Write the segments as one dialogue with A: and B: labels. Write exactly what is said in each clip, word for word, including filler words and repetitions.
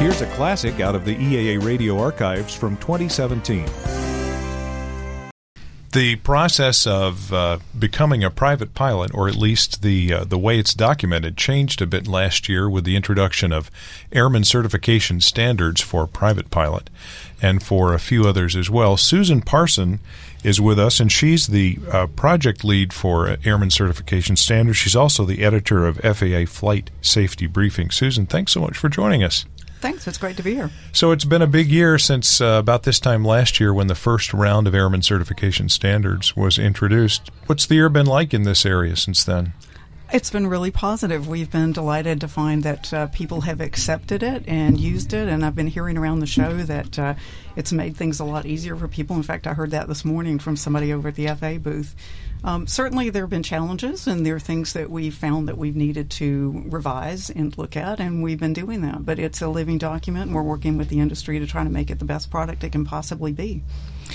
A: Here's a classic out of the E A A radio archives from twenty seventeen. The process of uh, becoming a private pilot, or at least the uh, the way it's documented, changed a bit last year with the introduction of airman certification standards for private pilot and for a few others as well. Susan Parson is with us, and she's the uh, project lead for airman certification standards. She's also the editor of F A A Flight Safety Briefing. Susan, thanks so much for joining us.
B: Thanks. It's great to be here.
A: So it's been a big year since uh, about this time last year when the first round of airman certification standards was introduced. What's the year been like in this area since then?
B: It's been really positive. We've been delighted to find that uh, people have accepted it and used it, and I've been hearing around the show that uh, it's made things a lot easier for people. In fact, I heard that this morning from somebody over at the F A A booth. Um, certainly there have been challenges, and there are things that we've found that we've needed to revise and look at, and we've been doing that. But it's a living document, and we're working with the industry to try to make it the best product it can possibly be.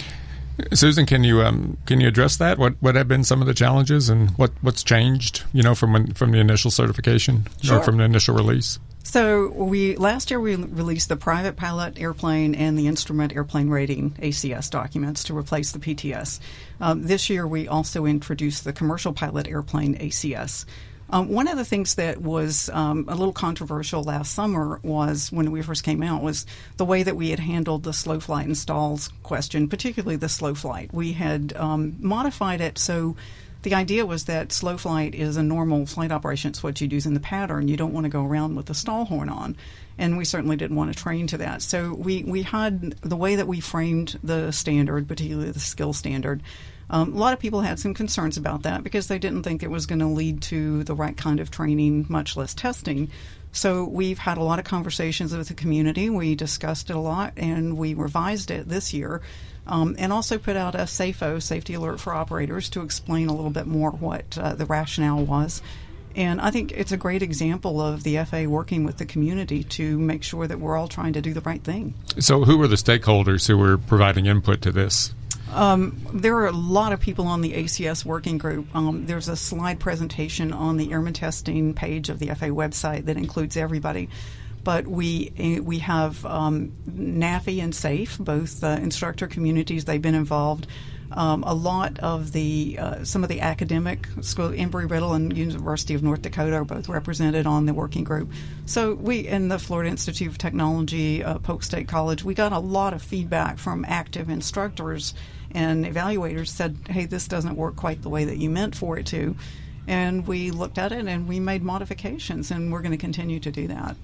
C: Susan, can you um, can you address that? What what have been some of the challenges, and what, what's changed? You know, from when, from the initial certification
B: Sure.
C: or from the initial release.
B: So we last year we released the private pilot airplane and the instrument airplane rating A C S documents to replace the P T S. Um, this year we also introduced the commercial pilot airplane A C S. Um, one of the things that was um, a little controversial last summer was, when we first came out, was the way that we had handled the slow flight and stalls question, particularly the slow flight. We had um, modified it so the idea was that slow flight is a normal flight operation. It's what you'd use in the pattern. You don't want to go around with the stall horn on. And we certainly didn't want to train to that. So we, we had the way that we framed the standard, particularly the skill standard. Um, a lot of people had some concerns about that because they didn't think it was going to lead to the right kind of training, much less testing. So we've had a lot of conversations with the community. We discussed it a lot, and we revised it this year, um, and also put out a SAFO, Safety Alert for Operators, to explain a little bit more what uh, the rationale was. And I think it's a great example of the F A A working with the community to make sure that we're all trying to do the right thing.
C: So who were the stakeholders who were providing input to this?
B: Um, there are a lot of people on the A C S working group. Um, there's a slide presentation on the airman testing page of the F A A website that includes everybody. But we we have um, NAFI and SAFE, both uh, instructor communities. They've been involved. Um, a lot of the uh, some of the academic school, Embry-Riddle and University of North Dakota, are both represented on the working group. So we, in the Florida Institute of Technology, uh, Polk State College, we got a lot of feedback from active instructors and evaluators. Said, "Hey, this doesn't work quite the way that you meant for it to," and we looked at it and we made modifications, and we're going to continue to do that.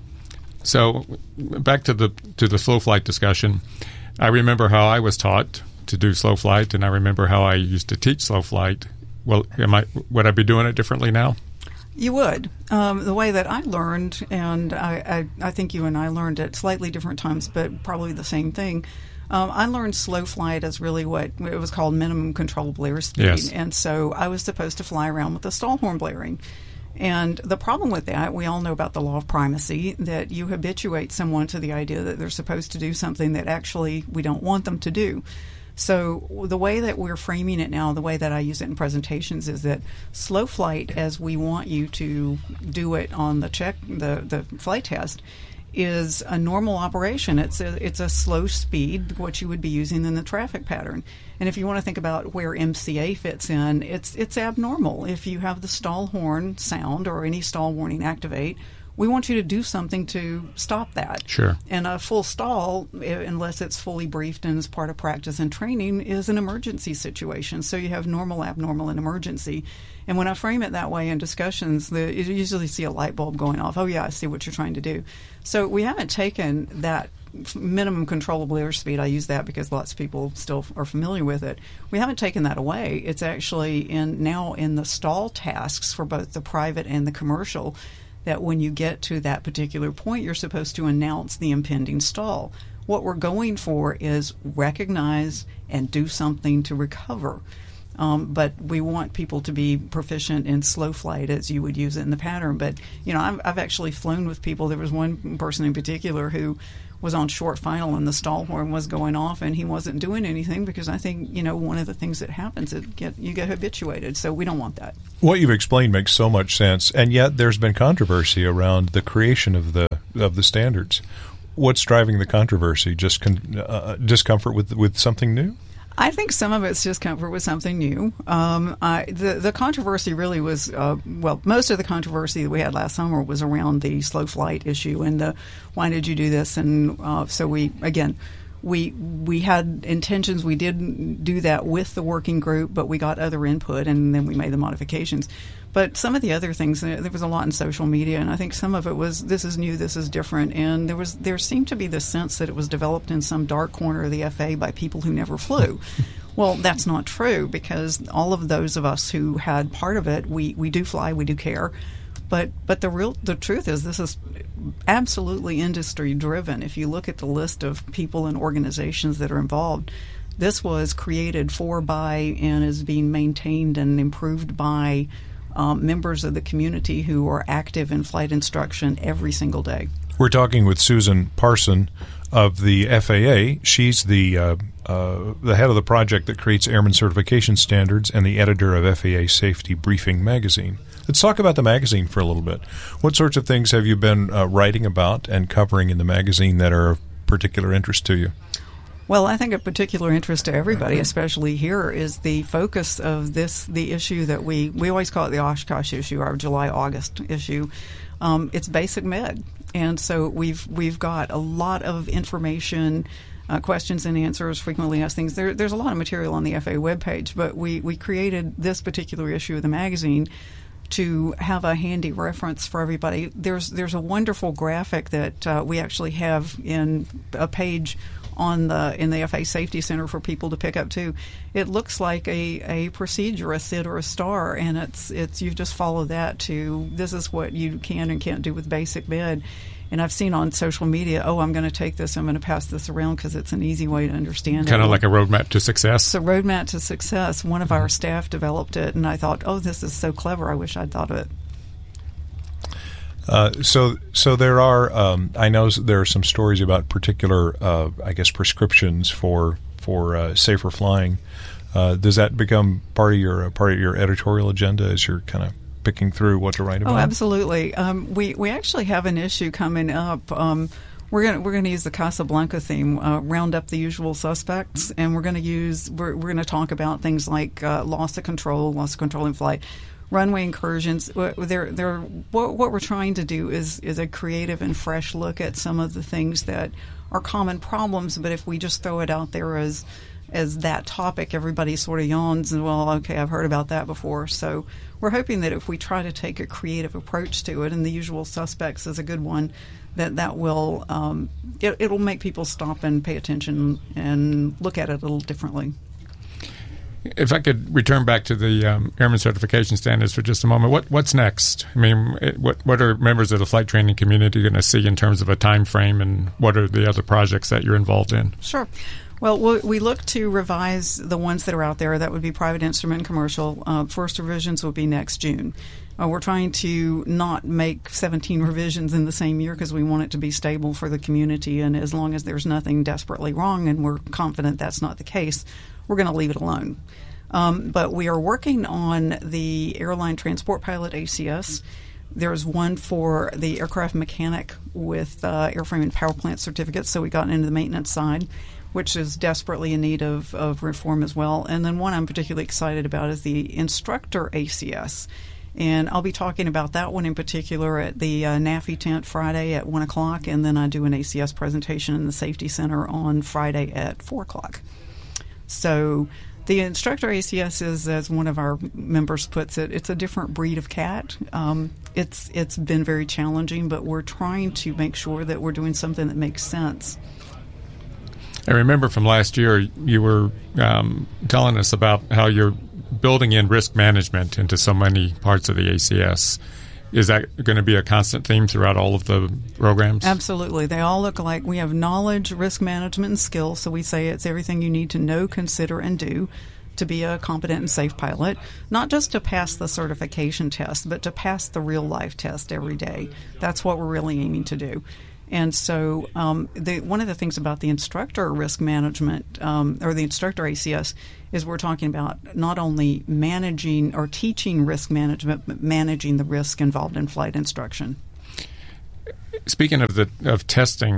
C: So back to the to the slow flight discussion. I remember how I was taught to do slow flight, and I remember how I used to teach slow flight. Well, am I would I be doing it differently now?
B: You would. Um, the way that I learned, and I, I, I think you and I learned at slightly different times, but probably the same thing. Um, I learned slow flight as really what it was called minimum controllable airspeed,
C: yes.
B: And so I was supposed to fly around with the stall horn blaring. And the problem with that, we all know about the law of primacy, that you habituate someone to the idea that they're supposed to do something that actually we don't want them to do. So the way that we're framing it now, the way that I use it in presentations, is that slow flight, as we want you to do it on the check, the, the flight test, is a normal operation. It's a, it's a slow speed, what you would be using in the traffic pattern. And if you want to think about where M C A fits in, it's it's abnormal. If you have the stall horn sound or any stall warning activate, we want you to do something to stop that.
C: Sure.
B: And a full stall, unless it's fully briefed and is part of practice and training, is an emergency situation. So you have normal, abnormal, and emergency. And when I frame it that way in discussions, the, you usually see a light bulb going off. Oh, yeah, I see what you're trying to do. So we haven't taken that minimum controllable airspeed. I use that because lots of people still are familiar with it. We haven't taken that away. It's actually in now in the stall tasks for both the private and the commercial, that when you get to that particular point, you're supposed to announce the impending stall. What we're going for is recognize and do something to recover. Um, but we want people to be proficient in slow flight as you would use it in the pattern. But, you know, I've, I've actually flown with people. There was one person in particular who was on short final and the stall horn was going off and he wasn't doing anything because I think, you know, one of the things that happens is get you get habituated. So we don't want that.
A: What you've explained makes so much sense, and yet there's been controversy around the creation of the of the standards. what's driving the controversy? Just con- uh, discomfort with with something new?
B: I think some of it's just comfort with something new. Um, I, the the controversy really was uh, well, most of the controversy that we had last summer was around the slow flight issue and the why did you do this? And uh, so we again we we had intentions. We did do that with the working group, but we got other input and then we made the modifications. But some of the other things, there was a lot in social media, and I think some of it was this is new, this is different, and there was there seemed to be the sense that it was developed in some dark corner of the F A by people who never flew. Well, that's not true, because all of those of us who had part of it, we, we do fly, we do care, but but the real the truth is this is absolutely industry driven. If you look at the list of people and organizations that are involved, this was created for, by, and is being maintained and improved by Um, members of the community who are active in flight instruction every single day.
A: We're talking with Susan Parson of the F A A. She's the uh, uh, the head of the project that creates airman certification standards and the editor of F A A Safety Briefing magazine. Let's talk about the magazine for a little bit. What sorts of things have you been uh, writing about and covering in the magazine that are of particular interest to you?
B: Well, I think of particular interest to everybody, especially here, is the focus of this, the issue that we, we always call it the Oshkosh issue, our July-August issue. Um, it's basic med. And so we've we've got a lot of information, uh, questions and answers, frequently asked things. There, there's a lot of material on the F A A webpage, but we, we created this particular issue of the magazine to have a handy reference for everybody. There's, there's a wonderful graphic that uh, we actually have in a page on the in the F A A Safety Center for people to pick up too. It looks like a, a procedure, a S I D or a STAR, and it's it's you just follow that to this is what you can and can't do with basic med. And I've seen on social media, oh, I'm going to take this, I'm going to pass this around because it's an easy way to understand it.
C: Kind of like a roadmap to success.
B: It's a roadmap to success. One of our staff developed it, and I thought, oh, this is so clever. I wish I'd thought of it.
A: Uh, so, so there are. Um, I know there are some stories about particular, uh, I guess, prescriptions for for uh, safer flying. Uh, does that become part of your uh, part of your editorial agenda as you're kind of picking through what to write about?
B: Oh, absolutely. Um, we we actually have an issue coming up. Um, we're gonna we're gonna use the Casablanca theme, uh, round up the usual suspects, and we're gonna use we're we're gonna talk about things like uh, loss of control, loss of control in flight. Runway incursions. They're, they're, what, what we're trying to do is, is a creative and fresh look at some of the things that are common problems, but if we just throw it out there as as that topic, everybody sort of yawns and, well, okay, I've heard about that before. So we're hoping that if we try to take a creative approach to it, and the usual suspects is a good one, that that will um, it, it'll make people stop and pay attention and look at it a little differently.
C: If I could return back to the um, airman certification standards for just a moment, what what's next? I mean, it, what what are members of the flight training community going to see in terms of a time frame, and what are the other projects that you're involved in?
B: Sure. Well, we look to revise the ones that are out there. That would be private instrument and commercial. Uh, first revisions will be next June. Uh, we're trying to not make seventeen revisions in the same year because we want it to be stable for the community, and as long as there's nothing desperately wrong, and we're confident that's not the case, we're going to leave it alone. Um, but we are working on the airline transport pilot A C S. There's one for the aircraft mechanic with uh, airframe and power plant certificates, so we got into the maintenance side, which is desperately in need of, of reform as well. And then one I'm particularly excited about is the instructor A C S. And I'll be talking about that one in particular at the uh, NAFI tent Friday at one o'clock, and then I do an A C S presentation in the Safety Center on Friday at four o'clock. So the instructor A C S is, as one of our members puts it, it's a different breed of cat. Um, it's it's been very challenging, but we're trying to make sure that we're doing something that makes sense.
C: I remember from last year you were um, telling us about how you're building in risk management into so many parts of the A C S. Is that going to be a constant theme throughout all of the programs?
B: Absolutely. They all look alike. We have knowledge, risk management, and skill. So we say it's everything you need to know, consider, and do to be a competent and safe pilot, not just to pass the certification test, but to pass the real-life test every day. That's what we're really aiming to do. And so um, the, one of the things about the instructor risk management um, or the instructor A C S is we're talking about not only managing or teaching risk management, but managing the risk involved in flight instruction.
C: Speaking of the of testing,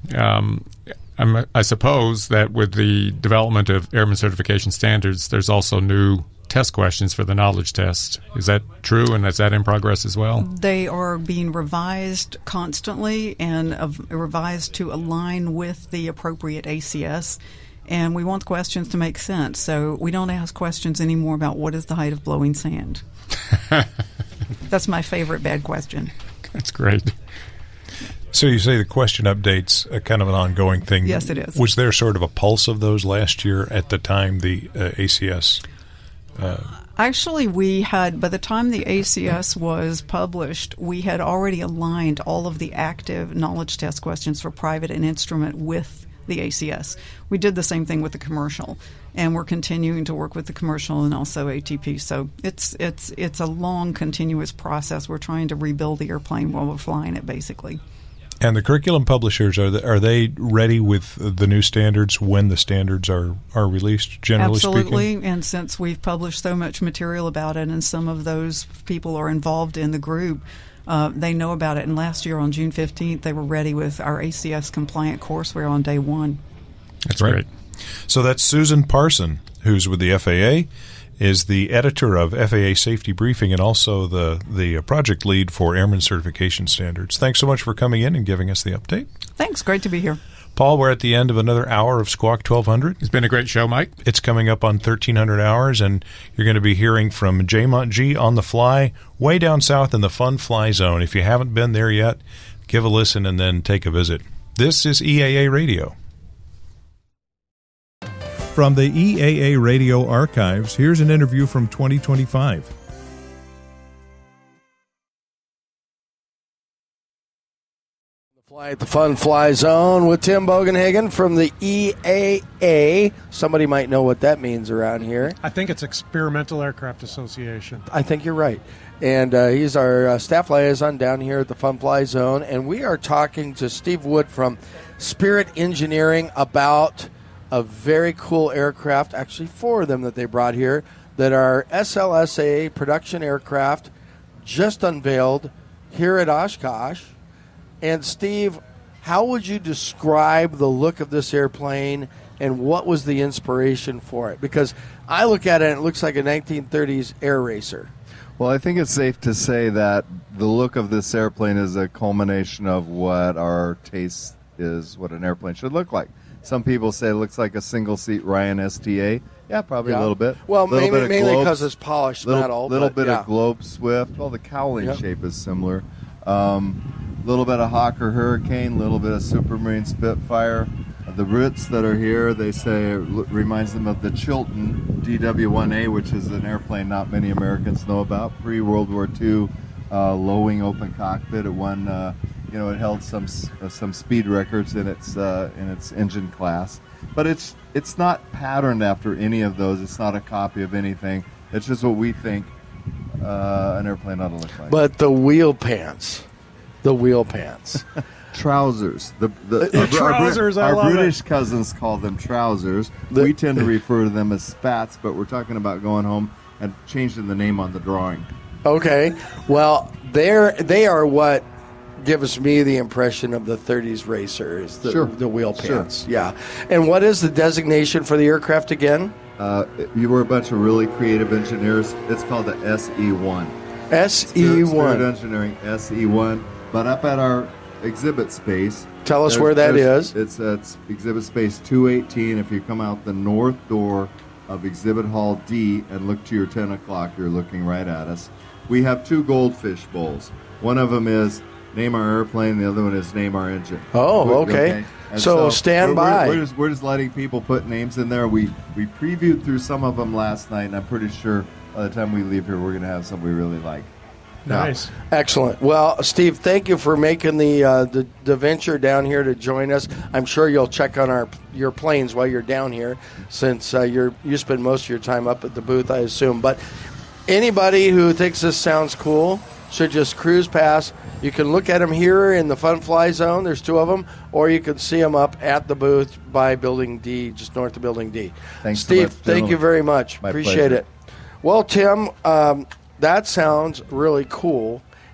C: Um, I'm, I suppose that with the development of airman certification standards, there's also new test questions for the knowledge test. Is that true, and is that in progress as well?
B: They are being revised constantly and uh, revised to align with the appropriate A C S. And we want the questions to make sense. So we don't ask questions anymore about what is the height of blowing sand. That's my favorite bad question.
C: That's great.
A: So you say the question updates are kind of an ongoing thing.
B: Yes, it is.
A: Was there sort of a pulse of those last year at the time the uh, A C S? Uh,
B: Actually, we had, by the time the A C S was published, we had already aligned all of the active knowledge test questions for private and instrument with the A C S. We did the same thing with the commercial, and we're continuing to work with the commercial and also A T P. So it's it's it's a long, continuous process. We're trying to rebuild the airplane while we're flying it, basically.
A: And the curriculum publishers, are they, are they ready with the new standards when the standards are, are released, generally
B: Absolutely.
A: speaking?
B: And since we've published so much material about it and some of those people are involved in the group, uh, they know about it. And last year on June fifteenth, they were ready with our A C S compliant courseware on day one.
C: That's great.
A: So that's Susan Parson, who's with the F A A, is the editor of F A A Safety Briefing and also the, the project lead for Airman Certification Standards. Thanks so much for coming in and giving us the update.
B: Thanks. Great to be here.
A: Paul, we're at the end of another hour of Squawk twelve hundred.
C: It's been a great show, Mike.
A: It's coming up on thirteen hundred hours, and you're going to be hearing from J-Mont G on the fly, way down south in the Fun Fly Zone. If you haven't been there yet, give a listen and then take a visit. This is E A A Radio. From the E A A Radio archives, here's an interview from twenty twenty-five.
D: Fly at the Fun Fly Zone with Tim Bogenhagen from the E A A. Somebody might know what that means around here.
E: I think it's Experimental Aircraft Association.
D: I think you're right. And uh, he's our uh, staff liaison down here at the Fun Fly Zone. And we are talking to Steve Wood from Spirit Engineering about a very cool aircraft, actually four of them that they brought here, that are S L S A production aircraft, just unveiled here at Oshkosh. And Steve, how would you describe the look of this airplane and what was the inspiration for it? Because I look at it and it looks like a nineteen thirties air racer.
F: Well, I think it's safe to say that the look of this airplane is a culmination of what our taste is, what an airplane should look like. Some people say it looks like a single-seat Ryan S T A. Yeah, probably
D: yeah.
F: a little bit.
D: Well,
F: little
D: mainly
F: bit
D: mainly because it's polished
F: little,
D: metal.
F: little
D: but,
F: bit
D: yeah.
F: of Globe Swift. Well, the cowling
D: Yep.
F: shape is similar. Um, little bit of Hawker Hurricane, little bit of Supermarine Spitfire. Uh, the roots that are here, they say, it l- reminds them of the Chilton D W one A, which is an airplane not many Americans know about. Pre-World War Two, uh, low-wing open cockpit. It won, uh, you know, it held some uh, some speed records in its uh, in its engine class. But it's it's not patterned after any of those. It's not a copy of anything. It's just what we think uh, an airplane ought to look like.
D: But the wheel pants, the wheel pants.
F: Trousers. The, the,
D: The
F: our,
E: trousers,
F: Our,
E: I
F: our
E: love
F: British
E: it.
F: cousins call them trousers.
D: The-
F: we tend to refer to them as spats, but we're talking about going home and changing the name on the drawing.
D: Okay, well, they're they are what gives me the impression of the thirties racers, the,
F: Sure.
D: the wheel
F: Sure.
D: pants. Yeah. And what is the designation for the aircraft again?
F: Uh, you were a bunch of really creative engineers. It's called the S E one.
D: S E
F: Spirit, Spirit
D: one.
F: Engineering, S E one. But up at our exhibit space.
D: Tell us
F: there's-
D: where that
F: there's-
D: is.
F: It's, it's exhibit space two eighteen. If you come out the north door of exhibit hall D and look to your ten o'clock, you're looking right at us. We have two goldfish bowls. One of them is name our airplane. The other one is name our engine.
D: Oh, okay.
F: And
D: So stand
F: we're,
D: by.
F: We're, we're, just, we're just letting people put names in there. We we previewed through some of them last night, and I'm pretty sure by the time we leave here, we're going to have some we really like.
E: Nice.
D: Excellent. Well, Steve, thank you for making the, uh, the the venture down here to join us. I'm sure you'll check on our your planes while you're down here, since uh, you're you spend most of your time up at the booth, I assume. But anybody who thinks this sounds cool should just cruise past. You can look at them here in the Fun Fly Zone. There's two of them, or you can see them up at the booth by Building D, just north of Building D.
F: Thanks so
D: Steve.
F: much,
D: thank
F: gentlemen.
D: you very much.
F: My
D: Appreciate
F: pleasure.
D: it. Well, Tim, um, that sounds really cool.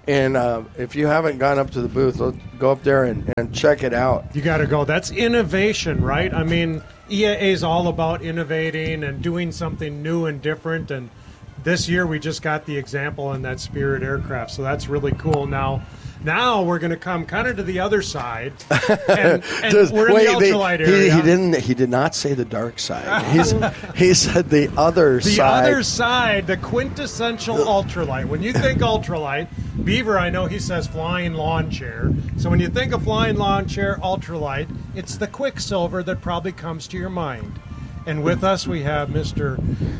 D: And uh, if you haven't gone up to the booth, let's go up there and, and check it out.
E: You got to go. That's innovation, right? I mean, E A A is all about innovating and doing something new and different. And this year we just got the example in that Spirit aircraft, so that's really cool. Now, now we're going to come kind of to the other side, and, and
D: Does,
E: we're in
D: wait,
E: the ultralight
D: they,
E: area.
D: He, he didn't. He did not say the dark side. He's, he said the other
E: the
D: side.
E: other side, the quintessential ultralight. When you think ultralight, Beaver, I know he says flying lawn chair. So when you think of flying lawn chair, ultralight, it's the Quicksilver that probably comes to your mind. And with us, we have Mister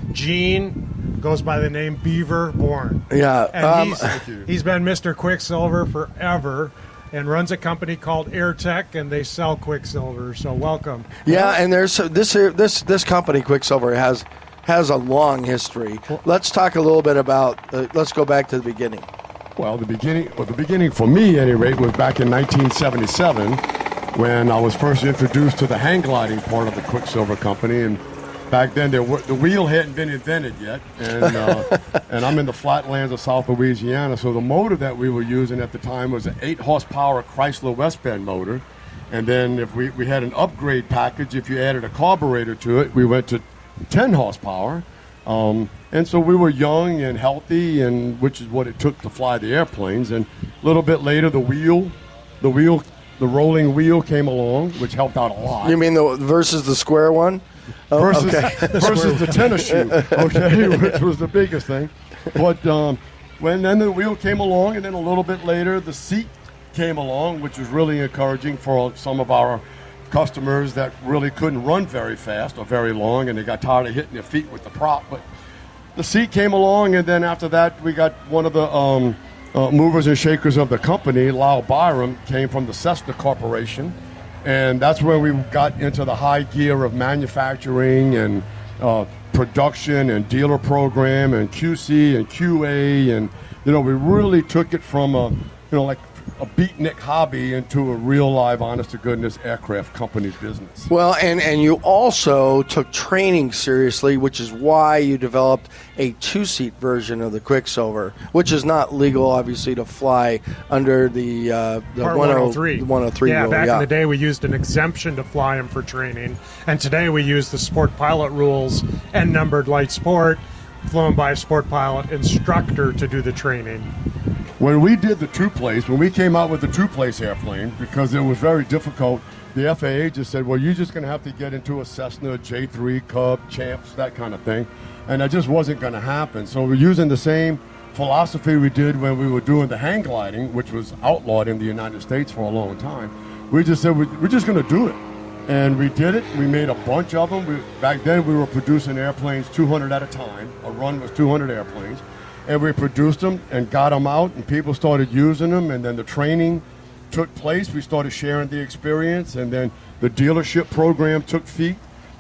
E: Gene, goes by the name Beaver Bourne.
D: Yeah,
E: and
D: um,
E: he's, he's been Mister Quicksilver forever, and runs a company called AirTech, and they sell Quicksilver. So welcome.
D: Yeah, and there's this this this company Quicksilver has has a long history. Let's talk a little bit about. Uh, let's go back to the beginning.
G: Well, the beginning, well, the beginning for me, at any rate, was back in nineteen seventy-seven when I was first introduced to the hang gliding part of the Quicksilver company. And back then, there were, the wheel hadn't been invented yet, and uh, and I'm in the flatlands of South Louisiana, so the motor that we were using at the time was an eight horsepower Chrysler West Bend motor. And then if we, we had an upgrade package, if you added a carburetor to it, we went to ten horsepower. Um, and so we were young and healthy, and which is what it took to fly the airplanes. And a little bit later, the wheel, the wheel, the rolling wheel came along, which helped out a lot.
D: You mean the versus the square one? Oh,
G: versus
D: okay.
G: versus the tennis shoe, okay, which was the biggest thing. But um, when then the wheel came along, and then a little bit later, the seat came along, which was really encouraging for some of our customers that really couldn't run very fast or very long, and they got tired of hitting their feet with the prop. But the seat came along, and then after that, we got one of the um, uh, movers and shakers of the company, Lyle Byram, came from the Cessna Corporation, and that's where we got into the high gear of manufacturing and uh, production and dealer program and Q C and Q A, and you know, we really took it from a, you know, like a beatnik hobby into a real live, honest-to-goodness aircraft company business.
D: Well, and, and you also took training seriously, which is why you developed a two-seat version of the Quicksilver, which is not legal, obviously, to fly under the, uh, the
E: Part
D: one
E: oh three.
D: one oh three
E: yeah,
D: rule.
E: back
D: yeah.
E: in the day, we used an exemption to fly them for training, and today we use the sport pilot rules and numbered light sport, flown by a sport pilot instructor to do the training.
G: When we did the two-place, when we came out with the two-place airplane, because it was very difficult, the F A A just said, well, you're just going to have to get into a Cessna, J three, Cub, Champs, that kind of thing. And that just wasn't going to happen. So we're using the same philosophy we did when we were doing the hang gliding, which was outlawed in the United States for a long time. We just said, we're just going to do it. And we did it. We made a bunch of them. We, back then, we were producing airplanes two hundred at a time. A run was two hundred airplanes. And we produced them and got them out, and people started using them, and then the training took place. We started sharing the experience, and then the dealership program took feet,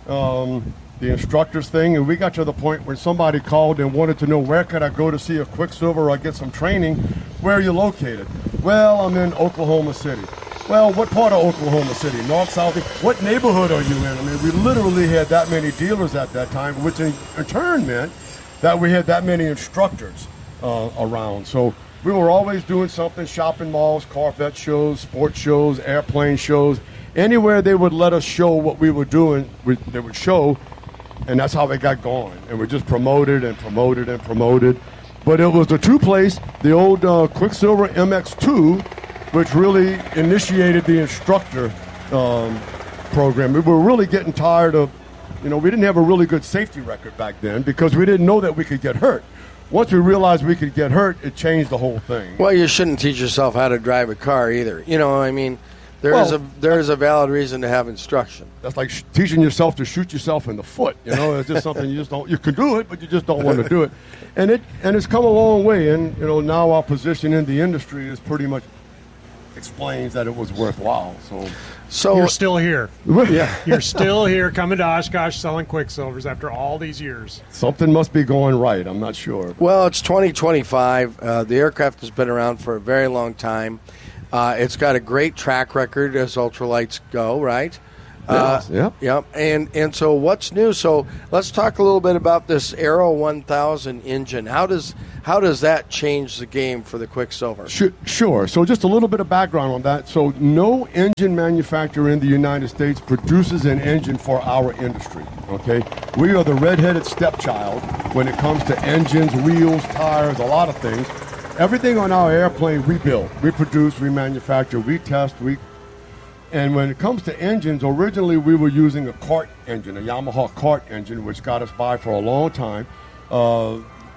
G: um, the instructors thing, and we got to the point where somebody called and wanted to know, where could I go to see a Quicksilver or get some training? Where are you located? Well, I'm in Oklahoma City. Well, what part of Oklahoma City? North, south? What neighborhood are you in? I mean, we literally had that many dealers at that time, which in, in turn meant that we had that many instructors uh, around. So we were always doing something, shopping malls, Corvette shows, sports shows, airplane shows. Anywhere they would let us show what we were doing, we, they would show, and that's how it got going. And we just promoted and promoted and promoted. But it was the two-place, the old uh, Quicksilver M X two, which really initiated the instructor um, program. We were really getting tired of, you know, we didn't have a really good safety record back then because we didn't know that we could get hurt. Once we realized we could get hurt, it changed the whole thing.
D: Well, you shouldn't teach yourself how to drive a car either. You know, I mean, there
G: well,
D: is a there is a valid reason to have instruction.
G: That's like sh- teaching yourself to shoot yourself in the foot. You know, it's just something you just don't. You can do it, but you just don't want to do it. And it and it's come a long way. And you know, now our position in the industry is pretty much explains that it was worthwhile. So.
D: So
E: you're still here.
D: Yeah.
E: You're still here coming to Oshkosh selling Quicksilvers after all these years.
G: Something must be going right. I'm not sure.
D: Well, it's twenty twenty-five. Uh, the aircraft has been around for a very long time. Uh, it's got a great track record as ultralights go, right? Uh,
G: Yes, yep.
D: Yep. And and so what's new? So let's talk a little bit about this Aero one thousand engine. How does how does that change the game for the Quicksilver?
G: Sure, sure. So just a little bit of background on that. So no engine manufacturer in the United States produces an engine for our industry. Okay, we are the redheaded stepchild when it comes to engines, wheels, tires, a lot of things. Everything on our airplane we build, we produce, we manufacture, we test, we. And when it comes to engines, originally we were using a cart engine, a Yamaha cart engine, which got us by for a long time. Uh,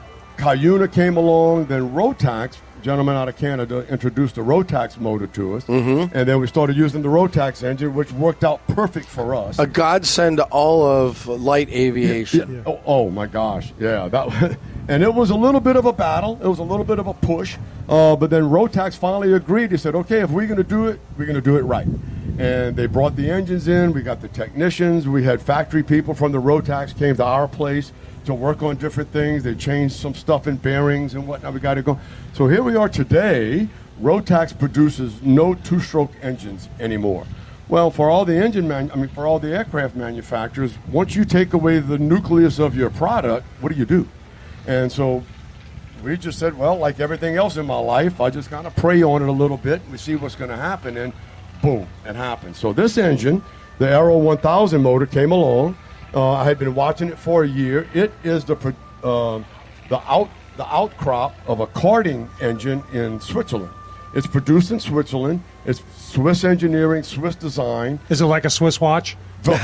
G: Cuyuna came along, then Rotax, gentleman out of Canada, introduced the Rotax motor to us. Mm-hmm. And then we started using the Rotax engine, which worked out perfect for us.
D: A godsend to all of light aviation.
G: Yeah, yeah. Oh, oh, my gosh. Yeah. that. And it was a little bit of a battle. It was a little bit of a push. Uh, but then Rotax finally agreed. They said, okay, if we're going to do it, we're going to do it right. And they brought the engines in. We got the technicians. We had factory people from the Rotax came to our place to work on different things. They changed some stuff in bearings and whatnot. We got to go. So here we are today. Rotax produces no two-stroke engines anymore. Well, for all the engine man, I mean, for all the aircraft manufacturers, once you take away the nucleus of your product, what do you do? And so we just said, well, like everything else in my life, I just kind of pray on it a little bit. We see what's going to happen, and boom, it happened. So this engine, the Aero one thousand motor, came along. Uh, I had been watching it for a year. It is the uh, the out the outcrop of a karting engine in Switzerland. It's produced in Switzerland. It's Swiss engineering, Swiss design.
E: Is it like a Swiss watch?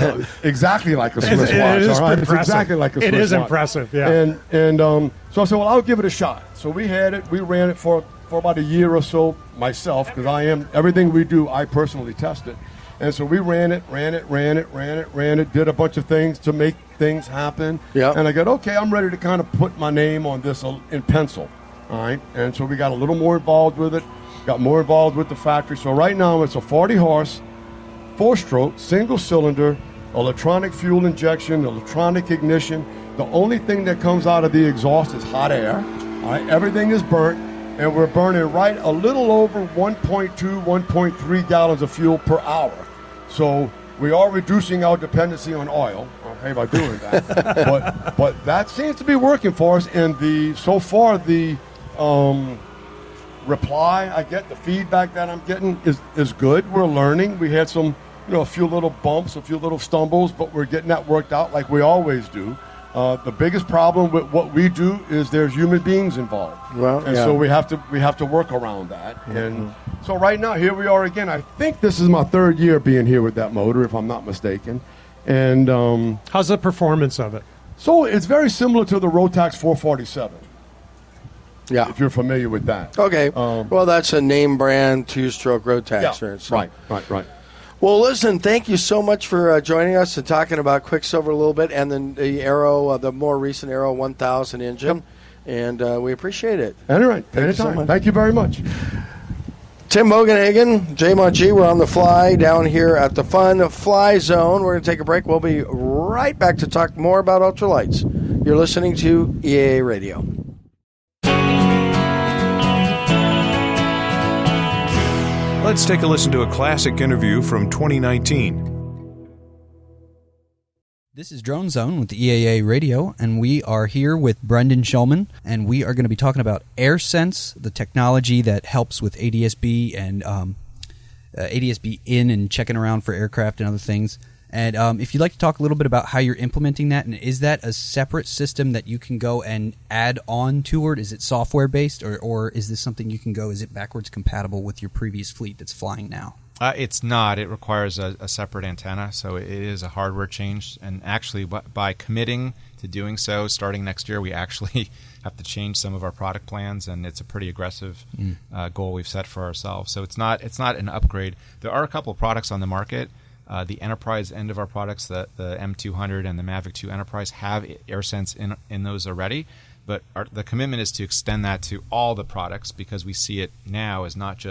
G: Exactly like a Swiss
E: it,
G: watch.
E: It is
G: all right?
E: impressive.
G: It's exactly like a Swiss
E: It is
G: watch.
E: impressive, yeah.
G: And and um, so I said, well, I'll give it a shot. So we had it. We ran it for, for about a year or so myself because I am everything we do, I personally test it. And so we ran it, ran it, ran it, ran it, ran it, did a bunch of things to make things happen.
D: Yeah.
G: And I got, okay, I'm ready to kind of put my name on this in pencil. All right. And so we got a little more involved with it, got more involved with the factory. So right now it's a forty horse, four stroke, single cylinder, electronic fuel injection, electronic ignition. The only thing that comes out of the exhaust is hot air. All right. Everything is burnt. And we're burning right a little over one point two, one point three gallons of fuel per hour. So we are reducing our dependency on oil, okay, by doing that. but but that seems to be working for us. And the so far the um, reply I get, the feedback that I'm getting is is good. We're learning. We had some, you know, a few little bumps, a few little stumbles, but we're getting that worked out like we always do. Uh, the biggest problem with what we do is there's human beings involved,
D: well,
G: and
D: yeah.
G: so we have to we have to work around that. Mm-hmm. And so right now, here we are again. I think this is my third year being here with that motor, if I'm not mistaken. And um,
E: how's the performance of it?
G: So it's very similar to the Rotax four forty-seven.
D: Yeah,
G: if you're familiar with that.
D: Okay.
G: Um,
D: well, that's a name brand two-stroke Rotax.
G: Yeah,
D: so.
G: right, right, right.
D: Well, listen, thank you so much for uh, joining us and talking about Quicksilver a little bit and then the Aero, uh, the more recent Aero one thousand engine. Yep. And uh, we appreciate it.
G: All right.
D: Thank
G: Anytime.
D: you so much.
G: Thank you very much.
D: Tim Bogenhagen, Jay Monchi, we're on the fly down here at the Fun Fly Zone. We're going to take a break. We'll be right back to talk more about ultralights. You're listening to E A A Radio.
A: Let's take a listen to a classic interview from twenty nineteen.
H: This is Drone Zone with E A A Radio, and we are here with Brendan Shulman, and we are going to be talking about AirSense, the technology that helps with A D S B and um, uh, A D S B in and checking around for aircraft and other things. And um, if you'd like to talk a little bit about how you're implementing that, and is that a separate system that you can go and add on to it? Is it software-based, or, or is this something you can go, is it backwards compatible with your previous fleet that's flying now?
I: Uh, it's not. It requires a, a separate antenna, so it is a hardware change. And actually, b- by committing to doing so, starting next year, we actually have to change some of our product plans, and it's a pretty aggressive mm. uh, goal we've set for ourselves. So it's not it's not an upgrade. There are a couple of products on the market. Uh, the enterprise end of our products, the, the M two hundred and the Mavic two Enterprise, have AirSense in in those already. But our, the commitment is to extend that to all the products because we see it now as not just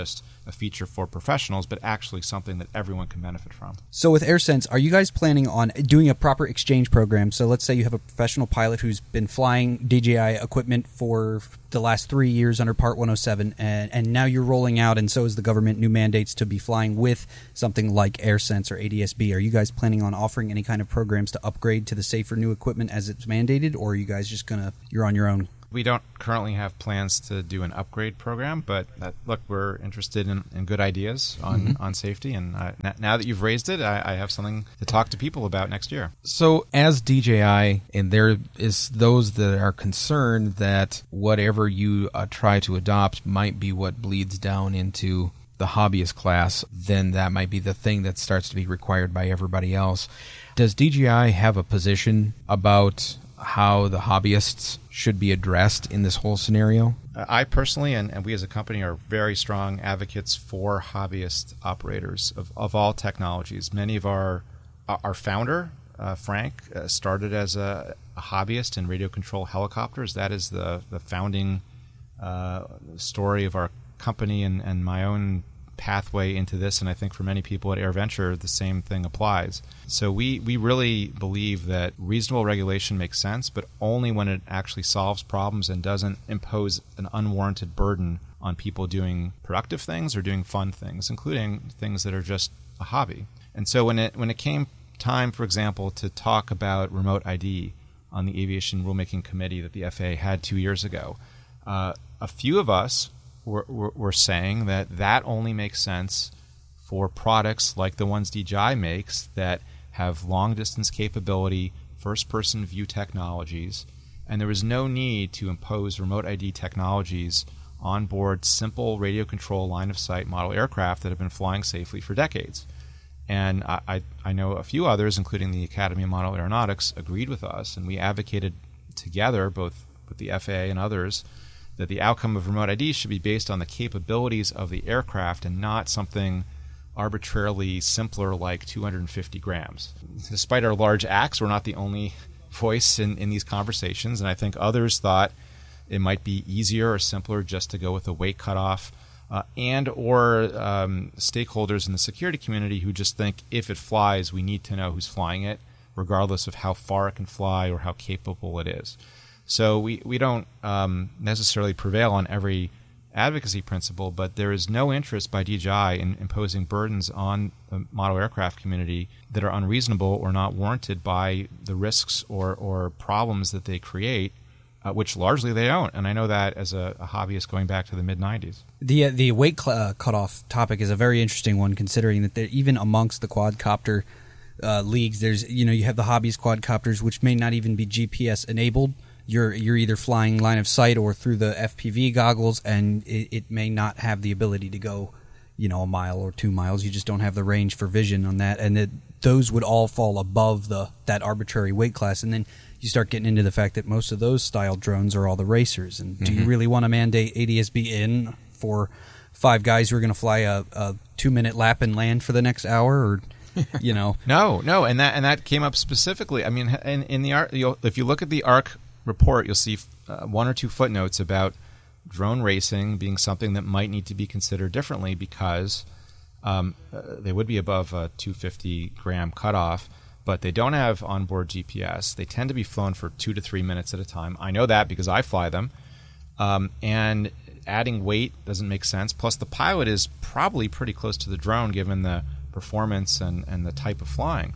I: a feature for professionals, but actually something that everyone can benefit from.
H: So with AirSense, are you guys planning on doing a proper exchange program? So let's say you have a professional pilot who's been flying D J I equipment for the last three years under Part one oh seven, and, and now you're rolling out, and so is the government, new mandates to be flying with something like AirSense or A D S B. Are you guys planning on offering any kind of programs to upgrade to the safer new equipment as it's mandated, or are you guys just going to, you're on your own?
I: We don't currently have plans to do an upgrade program, but uh, look, we're interested in, in good ideas on, mm-hmm. on safety. And uh, n- now that you've raised it, I, I have something to talk to people about next year.
J: So as D J I, and there is those that are concerned that whatever you uh, try to adopt might be what bleeds down into the hobbyist class, then that might be the thing that starts to be required by everybody else. Does D J I have a position about how the hobbyists should be addressed in this whole scenario?
I: I personally, and, and we as a company, are very strong advocates for hobbyist operators of, of all technologies. Many of our our founder, uh, Frank, uh, started as a, a hobbyist in radio control helicopters. That is the, the founding uh, story of our company and, and my own pathway into this, and I think for many people at AirVenture the same thing applies. So we, we really believe that reasonable regulation makes sense, but only when it actually solves problems and doesn't impose an unwarranted burden on people doing productive things or doing fun things, including things that are just a hobby. And so when it when it came time, for example, to talk about remote I D on the Aviation Rulemaking Committee that the F A A had two years ago, uh, a few of us We're, we're, we're saying that that only makes sense for products like the ones D J I makes that have long-distance capability, first-person view technologies, and there is no need to impose remote I D technologies on board simple radio control line-of-sight model aircraft that have been flying safely for decades. And I, I, I know a few others, including the Academy of Model Aeronautics, agreed with us, and we advocated together, both with the F A A and others, that the outcome of remote I D should be based on the capabilities of the aircraft and not something arbitrarily simpler like two hundred fifty grams. Despite our large acts, we're not the only voice in, in these conversations, and I think others thought it might be easier or simpler just to go with a weight cutoff, uh, and or um, stakeholders in the security community who just think if it flies, we need to know who's flying it, regardless of how far it can fly or how capable it is. So we, we don't um, necessarily prevail on every advocacy principle, but there is no interest by D J I in imposing burdens on the model aircraft community that are unreasonable or not warranted by the risks or, or problems that they create, uh, which largely they don't. And I know that as a, a hobbyist going back to the mid nineties.
H: The uh, the weight cl- uh, cutoff topic is a very interesting one, considering that they're, even amongst the quadcopter uh, leagues, there's you know you have the hobbyist quadcopters, which may not even be G P S enabled. You're you're either flying line of sight or through the F P V goggles, and it, it may not have the ability to go, you know, a mile or two miles. You just don't have the range for vision on that, and it, those would all fall above the that arbitrary weight class. And then you start getting into the fact that most of those style drones are all the racers. And mm-hmm. do you really want to mandate A D S B in for five guys who are going to fly a, a two minute lap and land for the next hour, or you know?
I: no, no, and that and that came up specifically. I mean, in, in the ARC, if you look at the ARC report, you'll see uh, one or two footnotes about drone racing being something that might need to be considered differently because um, uh, they would be above a two hundred fifty gram cutoff, but they don't have onboard G P S. They tend to be flown for two to three minutes at a time. I know that because I fly them. Um, and adding weight doesn't make sense. Plus, the pilot is probably pretty close to the drone given the performance and, and the type of flying.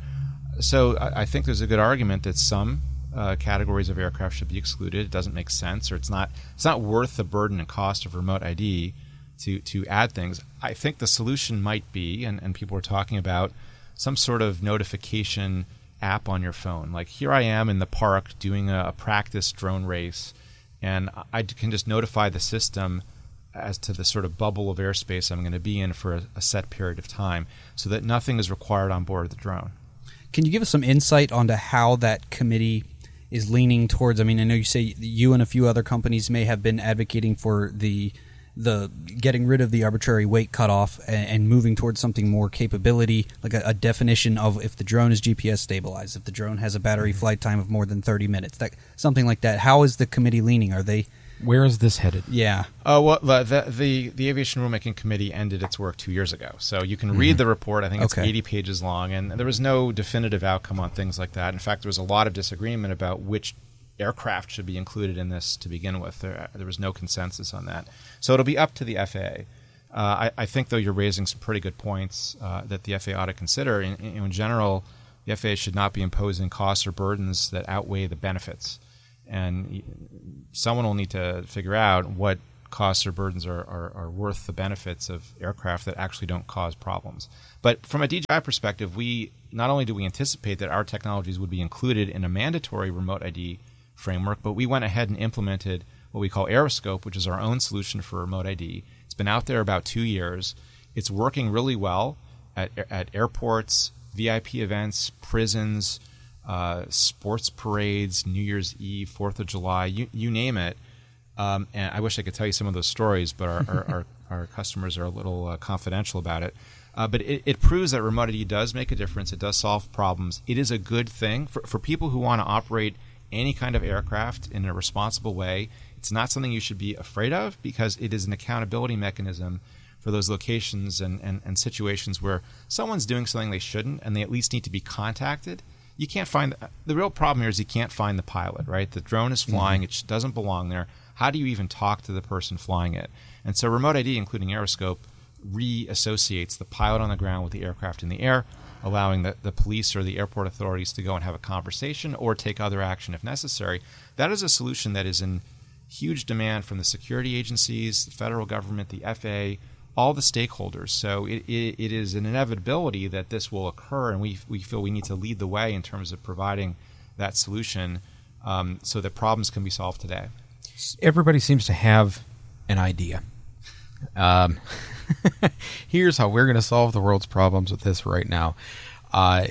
I: So I, I think there's a good argument that some Uh, categories of aircraft should be excluded. It doesn't make sense, or it's not it's not worth the burden and cost of remote I D to to add things. I think the solution might be, and, and people are talking about, some sort of notification app on your phone. Like, here I am in the park doing a, a practice drone race, and I can just notify the system as to the sort of bubble of airspace I'm going to be in for a, a set period of time, so that nothing is required on board the drone.
H: Can you give us some insight onto how that committee is leaning towards? I mean, I know you say you and a few other companies may have been advocating for the the getting rid of the arbitrary weight cutoff and, and moving towards something more capability, like a, a definition of if the drone is G P S stabilized, if the drone has a battery flight time of more than thirty minutes, that something like that. How is the committee leaning? Are they
J: Where is this headed?
H: Yeah.
I: Oh, well, the, the the Aviation Rulemaking Committee ended its work two years ago. So you can
J: Mm-hmm.
I: read the report. I think it's
H: Okay.
I: eighty pages long, and there was no definitive outcome on things like that. In fact, there was a lot of disagreement about which aircraft should be included in this to begin with. There, there was no consensus on that. So it'll be up to the F A A. Uh, I, I think, though, you're raising some pretty good points uh, that the F A A ought to consider. In, in, in general, the F A A should not be imposing costs or burdens that outweigh the benefits. And someone will need to figure out what costs or burdens are, are, are worth the benefits of aircraft that actually don't cause problems. But from a D J I perspective, we not only do we anticipate that our technologies would be included in a mandatory remote I D framework, but we went ahead and implemented what we call Aeroscope, which is our own solution for remote I D. It's been out there about two years. It's working really well at, at airports, V I P events, prisons, uh, sports parades, New Year's Eve, Fourth of July, you, you name it. Um, and I wish I could tell you some of those stories, but our, our, our, our customers are a little uh, confidential about it. Uh, but it, it proves that remote I D does make a difference. It does solve problems. It is a good thing for, for people who want to operate any kind of aircraft in a responsible way. It's not something you should be afraid of because it is an accountability mechanism for those locations and, and, and situations where someone's doing something they shouldn't and they at least need to be contacted. You can't find the, the real problem here is you can't find the pilot, right? The drone is flying. Mm-hmm. It doesn't belong there. How do you even talk to the person flying it? And so remote I D, including Aeroscope, reassociates the pilot on the ground with the aircraft in the air, allowing the, the police or the airport authorities to go and have a conversation or take other action if necessary. That is a solution that is in huge demand from the security agencies, the federal government, the F A A, all the stakeholders. So it, it, it is an inevitability that this will occur, and we, we feel we need to lead the way in terms of providing that solution um, so that problems can be solved today.
J: Everybody seems to have an idea. Um, here's how we're going to solve the world's problems with this right now. Uh,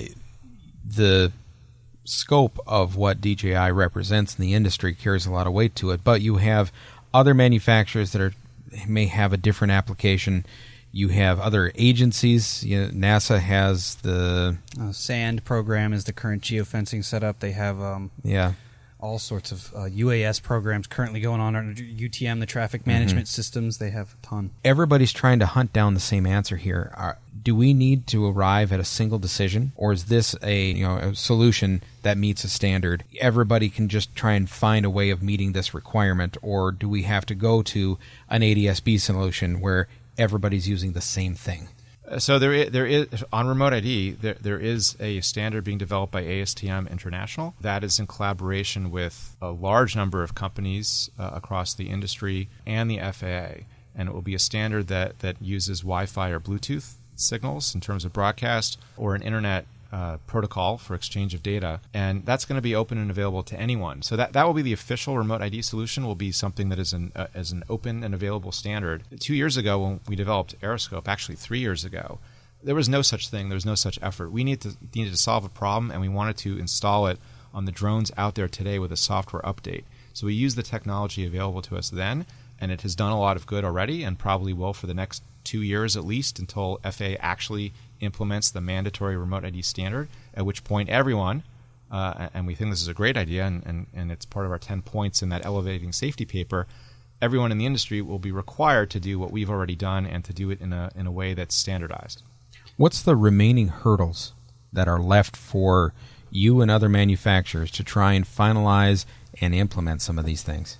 J: the scope of what D J I represents in the industry carries a lot of weight to it, but you have other manufacturers that are may have a different application. You have other agencies. You know, NASA has the
H: uh, SAND program is the current geofencing setup. They have um,
J: yeah.
H: all sorts of uh, U A S programs currently going on under U T M, the traffic management mm-hmm. systems. They have a ton.
J: Everybody's trying to hunt down the same answer here. Are, do we need to arrive at a single decision, or is this a you know a solution that meets a standard? Everybody can just try and find a way of meeting this requirement, or do we have to go to an A D S B solution where everybody's using the same thing?
I: So there is, there is on remote I D, there, there is a standard being developed by A S T M International that is in collaboration with a large number of companies uh, across the industry and the F A A. And it will be a standard that, that uses Wi-Fi or Bluetooth signals in terms of broadcast or an internet uh, protocol for exchange of data. And that's going to be open and available to anyone. So that, that will be the official remote I D solution, will be something that is an, uh, as an open and available standard. Two years ago when we developed Aeroscope, actually three years ago, there was no such thing. There was no such effort. We need to, needed to solve a problem, and we wanted to install it on the drones out there today with a software update. So we used the technology available to us then, and it has done a lot of good already and probably will for the next two years at least until F A A actually implements the mandatory remote I D standard, at which point everyone, uh, and we think this is a great idea, and, and, and it's part of our ten points in that elevating safety paper, everyone in the industry will be required to do what we've already done and to do it in a in a way that's standardized.
J: What's the remaining hurdles that are left for you and other manufacturers to try and finalize and implement some of these things?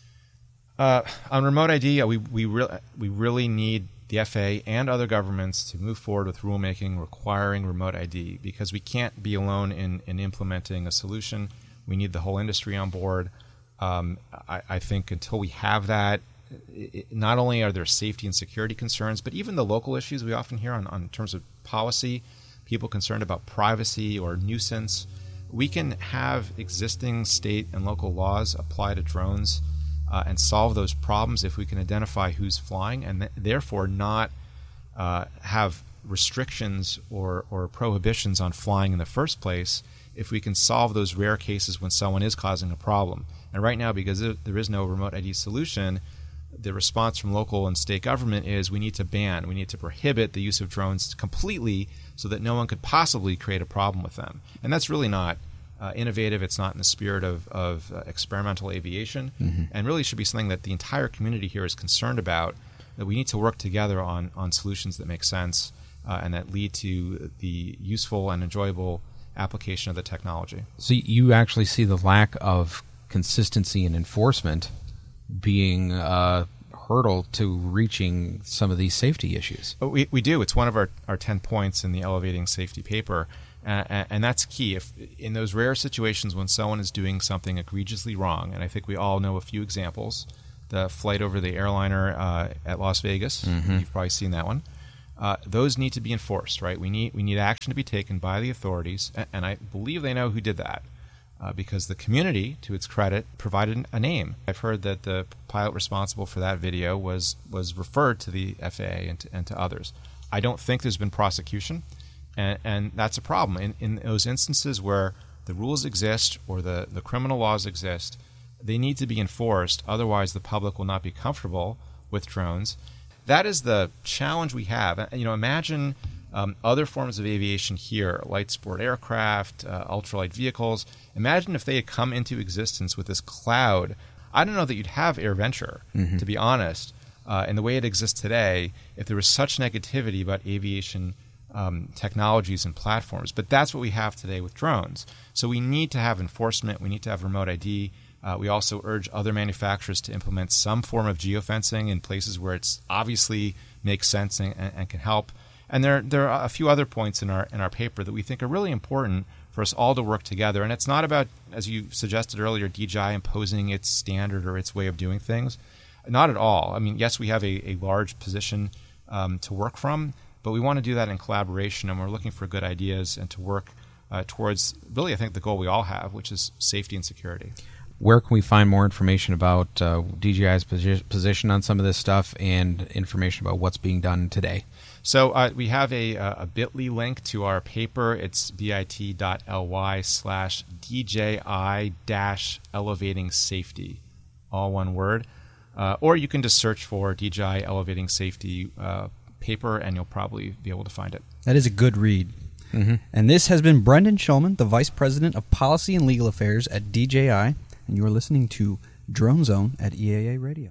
I: Uh, on remote I D, we we, re- we really need the F A A and other governments to move forward with rulemaking requiring remote I D, because we can't be alone in, in implementing a solution. We need the whole industry on board. Um, I, I think until we have that, it, not only are there safety and security concerns, but even the local issues we often hear on, on in terms of policy, people concerned about privacy or nuisance. We can have existing state and local laws apply to drones Uh, and solve those problems if we can identify who's flying, and th- therefore not uh, have restrictions or, or prohibitions on flying in the first place if we can solve those rare cases when someone is causing a problem. And right now, because there is no remote I D solution, the response from local and state government is we need to ban, we need to prohibit the use of drones completely so that no one could possibly create a problem with them. And that's really not uh, innovative. It's not in the spirit of, of uh, experimental aviation,
J: Mm-hmm.
I: and really should be something that the entire community here is concerned about, that we need to work together on, on solutions that make sense uh, and that lead to the useful and enjoyable application of the technology.
J: So you actually see the lack of consistency and enforcement being a hurdle to reaching some of these safety issues.
I: But we, we do. It's one of our, our ten points in the Elevating Safety paper, uh, and that's key. If in those rare situations when someone is doing something egregiously wrong, and I think we all know a few examples, the flight over the airliner uh, at Las Vegas,
J: Mm-hmm.
I: you've probably seen that one. Uh, those need to be enforced, right? We need we need action to be taken by the authorities, and, and I believe they know who did that, uh, because the community, to its credit, provided a name. I've heard that the pilot responsible for that video was was referred to the F A A and to, and to others. I don't think there's been prosecution, and, and that's a problem. In, in those instances where the rules exist or the, the criminal laws exist, they need to be enforced. Otherwise, the public will not be comfortable with drones. That is the challenge we have. You know, imagine um, other forms of aviation here, light sport aircraft, uh, ultralight vehicles. Imagine if they had come into existence with this cloud. I don't know that you'd have AirVenture,
J: Mm-hmm.
I: to be honest, uh, in the way it exists today, if there was such negativity about aviation um, technologies and platforms. But that's what we have today with drones. So we need to have enforcement. We need to have remote I D. Uh, we also urge other manufacturers to implement some form of geofencing in places where it's obviously makes sense and, and, and can help. And there, there are a few other points in our in our paper that we think are really important for us all to work together. And it's not about, as you suggested earlier, D J I imposing its standard or its way of doing things. Not at all. I mean, yes, we have a, a large position um, to work from, but we want to do that in collaboration, and we're looking for good ideas and to work uh, towards, really, I think, the goal we all have, which is safety and security.
J: Where can we find more information about uh, D J I's posi- position on some of this stuff and information about what's being done today?
I: So uh, we have a, a bit.ly link to our paper. It's bit.ly slash DJI dash elevating safety, all one word. Uh, or you can just search for D J I Elevating Safety uh, paper, and you'll probably be able to find it.
H: That is a good read.
J: Mm-hmm.
H: And this has been Brendan Schulman, the Vice President of Policy and Legal Affairs at D J I, and you are listening to Drone Zone at E A A Radio.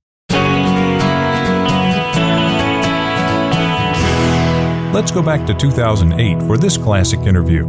A: Let's go back to two thousand eight for this classic interview.